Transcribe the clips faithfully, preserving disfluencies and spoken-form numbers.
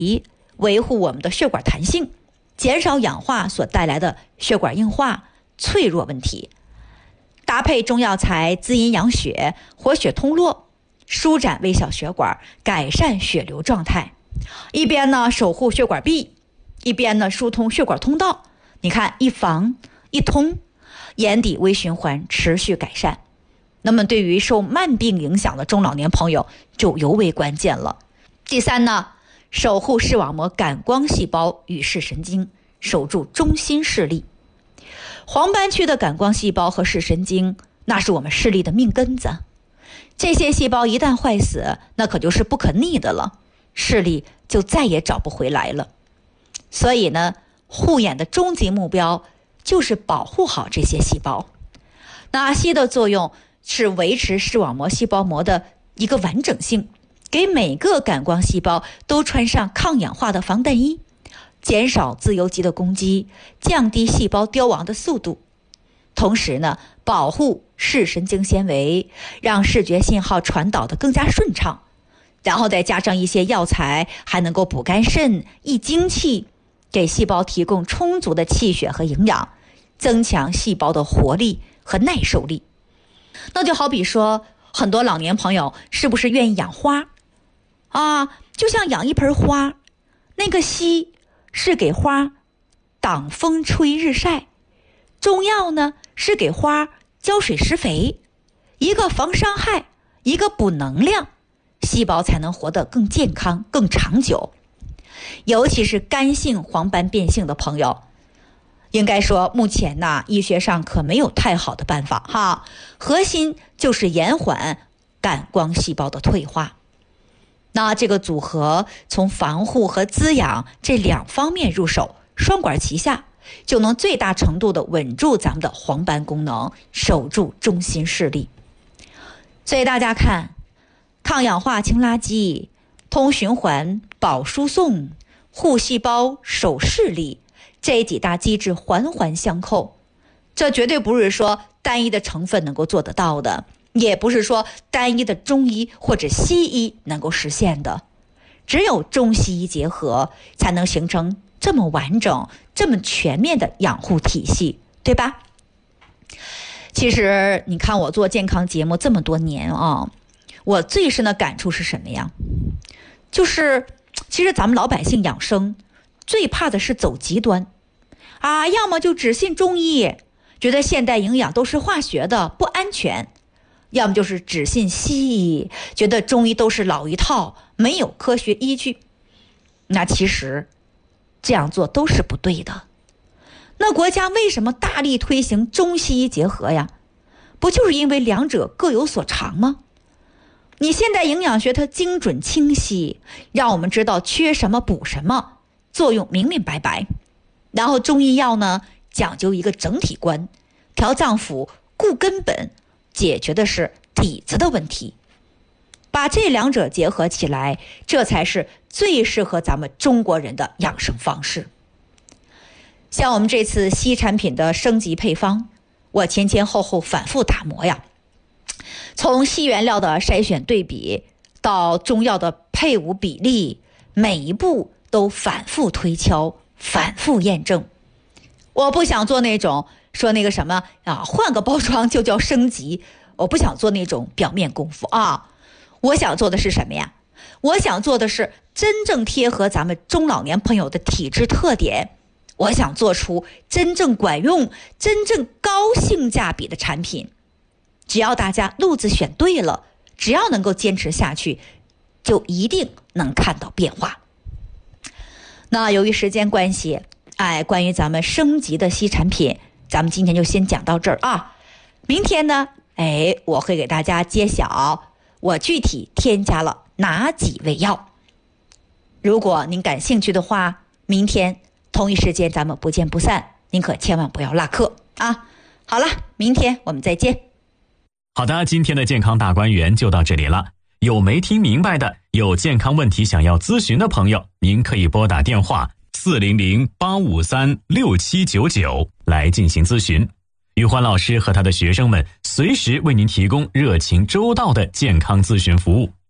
维护我们的血管弹性，减少氧化所带来的血管硬化、脆弱问题。搭配中药材滋阴养血、活血通络，舒展微小血管，改善血流状态，一边呢守护血管壁，一边呢疏通血管通道。你看，一防一通，眼底微循环持续改善。那么对于受慢病影响的中老年朋友就尤为关键了。第三呢，守护视网膜感光细胞与视神经，守住中心视力。黄斑区的感光细胞和视神经，那是我们视力的命根子。这些细胞一旦坏死，那可就是不可逆的了，视力就再也找不回来了。所以呢，护眼的终极目标就是保护好这些细胞。那硒的作用是维持视网膜细胞膜的一个完整性，给每个感光细胞都穿上抗氧化的防弹衣，减少自由基的攻击，降低细胞凋亡的速度。同时呢，保护视神经纤维，让视觉信号传导得更加顺畅。然后再加上一些药材，还能够补肝肾、益精气，给细胞提供充足的气血和营养，增强细胞的活力和耐受力。那就好比说，很多老年朋友是不是愿意养花啊？就像养一盆花，那个硒是给花挡风吹日晒，中药呢是给花浇水施肥，一个防伤害，一个补能量，细胞才能活得更健康、更长久。尤其是干性黄斑变性的朋友，应该说目前呢，医学上可没有太好的办法哈。核心就是延缓感光细胞的退化。那这个组合从防护和滋养这两方面入手，双管齐下，就能最大程度的稳住咱们的黄斑功能，守住中心视力。所以大家看，抗氧化清垃圾，通循环保输送，护细胞守视力，这几大机制环环相扣。这绝对不是说单一的成分能够做得到的，也不是说单一的中医或者西医能够实现的。只有中西医结合，才能形成这么完整、这么全面的养护体系，对吧？其实你看我做健康节目这么多年啊，我最深的感触是什么呀？就是其实咱们老百姓养生最怕的是走极端啊，要么就只信中医，觉得现代营养都是化学的，不安全；要么就是只信西医，觉得中医都是老一套，没有科学依据。那其实这样做都是不对的。那国家为什么大力推行中西医结合呀？不就是因为两者各有所长吗？你现代营养学它精准清晰，让我们知道缺什么补什么，作用明明白白。然后中医药呢，讲究一个整体观，调脏腑、顾根本，解决的是底子的问题。把这两者结合起来，这才是最适合咱们中国人的养生方式。像我们这次硒产品的升级配方，我前前后后反复打磨呀，从硒原料的筛选对比到中药的配伍比例，每一步都反复推敲，反复验证。我不想做那种说那个什么啊，换个包装就叫升级，我不想做那种表面功夫啊。我想做的是什么呀？我想做的是真正贴合咱们中老年朋友的体质特点，我想做出真正管用、真正高性价比的产品。只要大家路子选对了，只要能够坚持下去，就一定能看到变化。那由于时间关系，哎，关于咱们升级的硒产品，咱们今天就先讲到这儿啊。明天呢，哎，我会给大家揭晓我具体添加了哪几味药。如果您感兴趣的话，明天同一时间咱们不见不散，您可千万不要落课啊。好了，明天我们再见。 好的，今天的健康大观园就到这里了。有没听明白的，有健康问题想要咨询的朋友，您可以拨打电话四零零八五三六七九九来进行咨询。宇欢老师和他的学生们随时为您提供热情周到的健康咨询服务。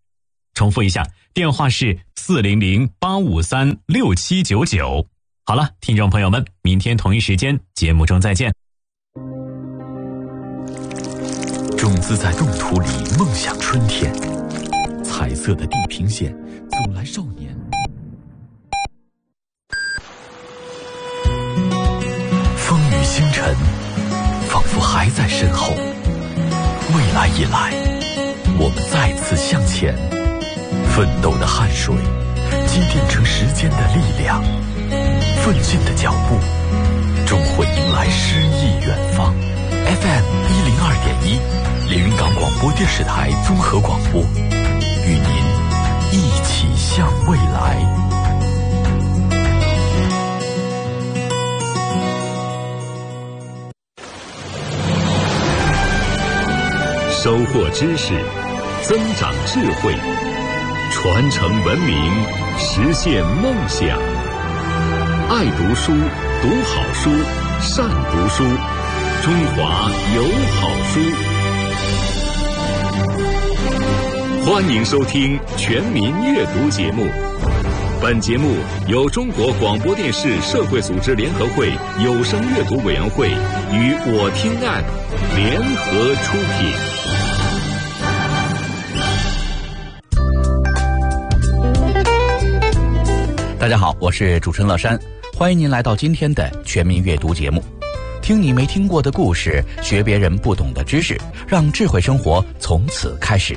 重复一下，电话是四零零八五三六七九九。好了，听众朋友们，明天同一时间节目中再见。 种子在冻土里梦想春天，彩色的地平线阻拦少年。风雨星辰仿佛还在身后，未来已来，我们再次向前，奋斗的汗水积淀成时间的力量，奋进的脚步终会迎来诗意远方。 F M 一零二点一，连云港广播电视台综合广播，与您一起向未来。 收获知识，增长智慧，传承文明，实现梦想。爱读书，读好书，善读书，中华有好书。欢迎收听全民阅读节目。本节目由中国广播电视社会组织联合会有声阅读委员会与我听App联合出品。 大家好，我是主持人乐山，欢迎您来到今天的全民阅读节目。听你没听过的故事，学别人不懂的知识，让智慧生活从此开始。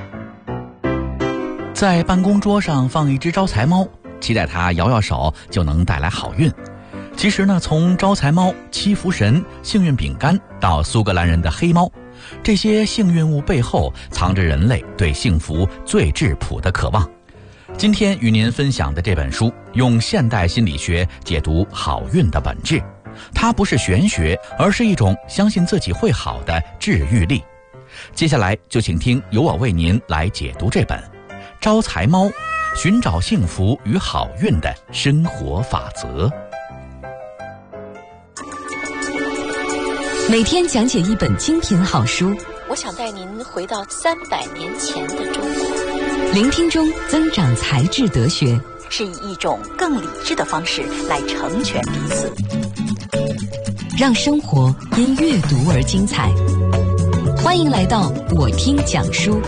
在办公桌上放一只招财猫，期待它摇摇手就能带来好运。其实呢，从招财猫、七福神、幸运饼干到苏格兰人的黑猫，这些幸运物背后藏着人类对幸福最质朴的渴望。今天与您分享的这本书，用现代心理学解读好运的本质。它不是玄学，而是一种相信自己会好的治愈力。接下来就请听由我为您来解读这本《招财猫：寻找幸福与好运的生活法则》。 每天讲解一本精品好书， 我想带您回到三百年前的中国， 聆听中增长才智德学， 是以一种更理智的方式来成全彼此， 让生活因阅读而精彩。欢迎来到我听讲书。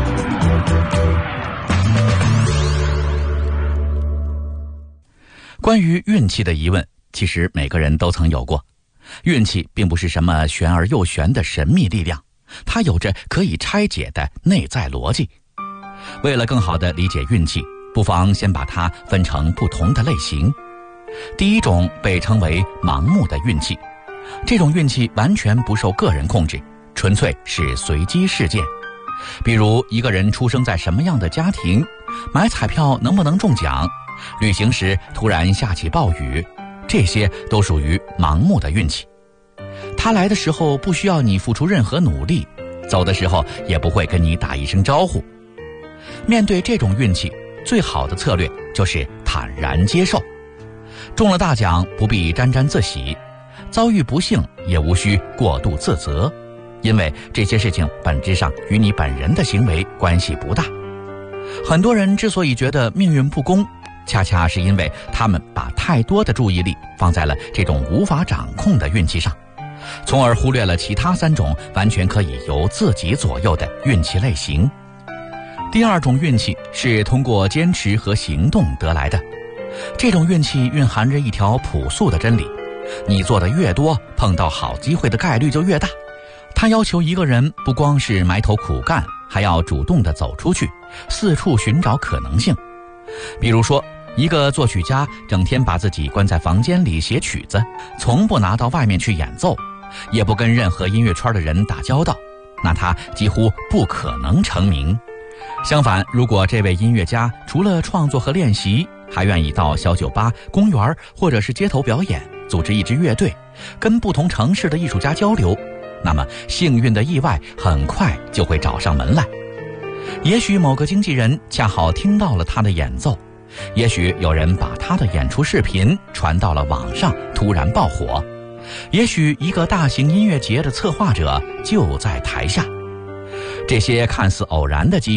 关于运气的疑问，其实每个人都曾有过。运气并不是什么玄而又玄的神秘力量，它有着可以拆解的内在逻辑。为了更好地理解运气，不妨先把它分成不同的类型。第一种被称为盲目的运气，这种运气完全不受个人控制，纯粹是随机事件。比如一个人出生在什么样的家庭，买彩票能不能中奖，旅行时突然下起暴雨，这些都属于盲目的运气。它来的时候不需要你付出任何努力，走的时候也不会跟你打一声招呼。面对这种运气，最好的策略就是坦然接受。中了大奖不必沾沾自喜，遭遇不幸也无需过度自责，因为这些事情本质上与你本人的行为关系不大。很多人之所以觉得命运不公，恰恰是因为他们把太多的注意力放在了这种无法掌控的运气上，从而忽略了其他三种完全可以由自己左右的运气类型。第二种运气是通过坚持和行动得来的，这种运气蕴含着一条朴素的真理：你做的越多，碰到好机会的概率就越大。它要求一个人不光是埋头苦干，还要主动地走出去，四处寻找可能性。比如说，一个作曲家整天把自己关在房间里写曲子，从不拿到外面去演奏，也不跟任何音乐圈的人打交道，那他几乎不可能成名。相反，如果这位音乐家除了创作和练习，还愿意到小酒吧、公园或者是街头表演，组织一支乐队，跟不同城市的艺术家交流，那么幸运的意外很快就会找上门来。也许某个经纪人恰好听到了他的演奏，也许有人把他的演出视频传到了网上，突然爆火，也许一个大型音乐节的策划者就在台下。这些看似偶然的机遇，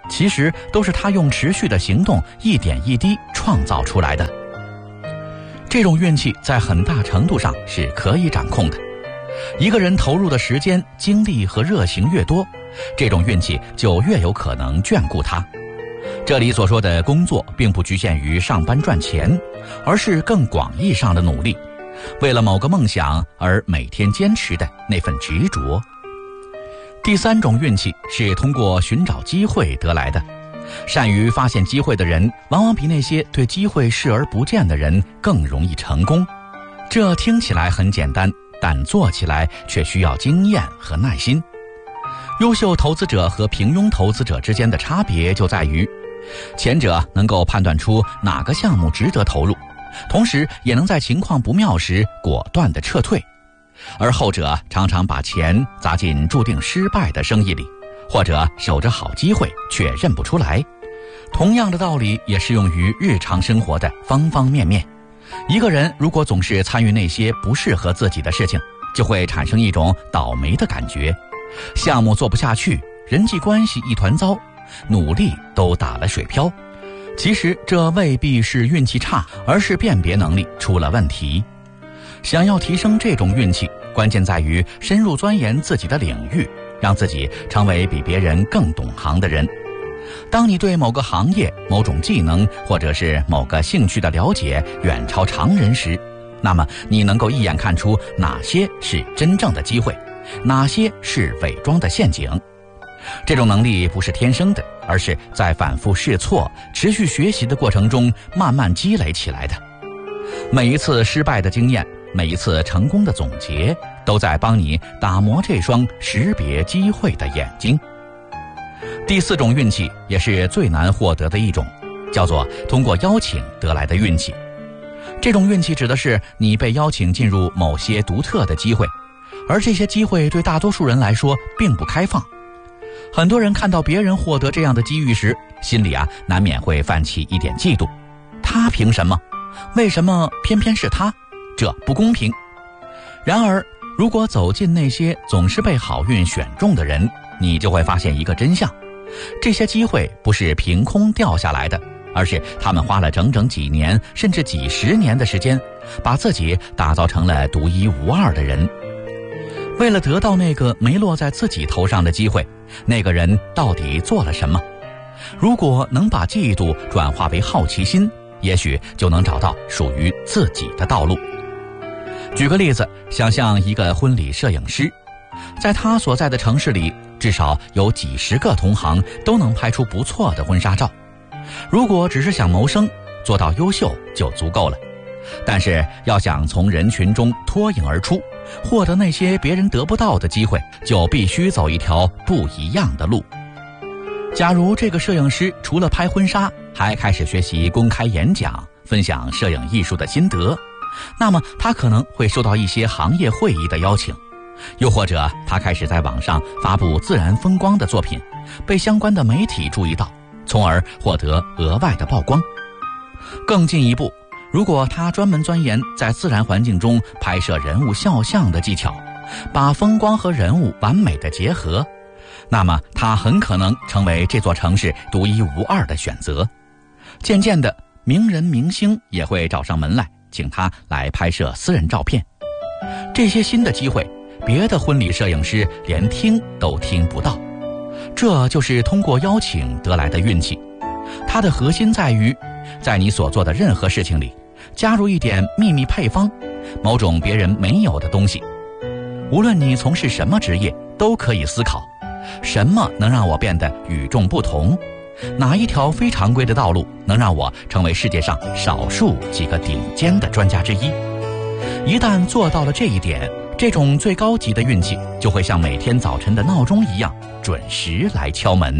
其实都是他用持续的行动一点一滴创造出来的。这种运气在很大程度上是可以掌控的。一个人投入的时间、精力和热情越多，这种运气就越有可能眷顾他。这里所说的工作并不局限于上班赚钱，而是更广义上的努力，为了某个梦想而每天坚持的那份执着。第三种运气是通过寻找机会得来的。善于发现机会的人，往往比那些对机会视而不见的人更容易成功。这听起来很简单，但做起来却需要经验和耐心。优秀投资者和平庸投资者之间的差别就在于，前者能够判断出哪个项目值得投入，同时也能在情况不妙时果断地撤退，而后者常常把钱砸进注定失败的生意里，或者守着好机会却认不出来。同样的道理也适用于日常生活的方方面面。一个人如果总是参与那些不适合自己的事情，就会产生一种倒霉的感觉，项目做不下去，人际关系一团糟，努力都打了水漂。其实这未必是运气差，而是辨别能力出了问题。想要提升这种运气，关键在于深入钻研自己的领域，让自己成为比别人更懂行的人。当你对某个行业、某种技能或者是某个兴趣的了解远超常人时，那么你能够一眼看出哪些是真正的机会，哪些是伪装的陷阱。这种能力不是天生的，而是在反复试错、持续学习的过程中慢慢积累起来的。每一次失败的经验，每一次成功的总结，都在帮你打磨这双识别机会的眼睛。第四种运气也是最难获得的一种，叫做通过邀请得来的运气。这种运气指的是你被邀请进入某些独特的机会，而这些机会对大多数人来说并不开放。很多人看到别人获得这样的机遇时，心里啊难免会泛起一点嫉妒。他凭什么？为什么偏偏是他？这不公平。然而，如果走进那些总是被好运选中的人，你就会发现一个真相：这些机会不是凭空掉下来的，而是他们花了整整几年甚至几十年的时间，把自己打造成了独一无二的人。为了得到那个没落在自己头上的机会，那个人到底做了什么？如果能把嫉妒转化为好奇心，也许就能找到属于自己的道路。举个例子，想象一个婚礼摄影师，在他所在的城市里，至少有几十个同行都能拍出不错的婚纱照。如果只是想谋生，做到优秀就足够了。但是要想从人群中脱颖而出，获得那些别人得不到的机会，就必须走一条不一样的路。假如这个摄影师除了拍婚纱，还开始学习公开演讲，分享摄影艺术的心得，那么他可能会受到一些行业会议的邀请，又或者他开始在网上发布自然风光的作品，被相关的媒体注意到，从而获得额外的曝光。更进一步，如果他专门钻研在自然环境中拍摄人物肖像的技巧，把风光和人物完美的结合，那么他很可能成为这座城市独一无二的选择。渐渐的，名人明星也会找上门来，请他来拍摄私人照片。这些新的机会，别的婚礼摄影师连听都听不到。这就是通过邀请得来的运气。它的核心在于，在你所做的任何事情里，加入一点秘密配方，某种别人没有的东西。无论你从事什么职业，都可以思考，什么能让我变得与众不同？哪一条非常规的道路能让我成为世界上少数几个顶尖的专家之一？一旦做到了这一点，这种最高级的运气就会像每天早晨的闹钟一样，准时来敲门。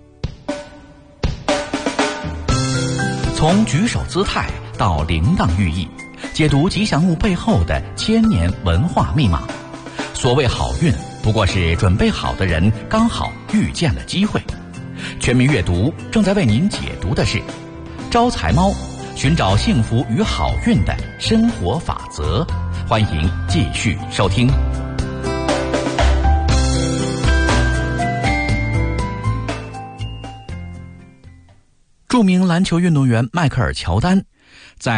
从举手姿态到铃铛寓意，解读吉祥物背后的千年文化密码。所谓好运，不过是准备好的人刚好遇见了机会。全民阅读正在为您解读的是招财猫，寻找幸福与好运的生活法则。欢迎继续收听。 著名篮球运动员迈克尔·乔丹